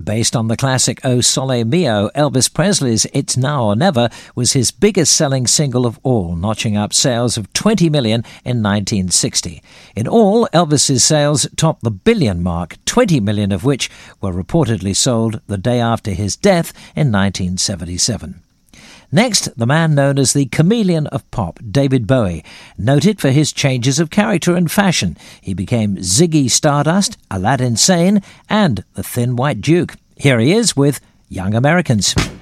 Based on the classic O Sole Mio, Elvis Presley's It's Now or Never was his biggest-selling single of all, notching up sales of 20 million in 1960. In all, Elvis's sales topped the billion mark, 20 million of which were reportedly sold the day after his death in 1977. Next, the man known as the chameleon of pop, David Bowie, noted for his changes of character and fashion. He became Ziggy Stardust, Aladdin Sane, and the Thin White Duke. Here he is with Young Americans.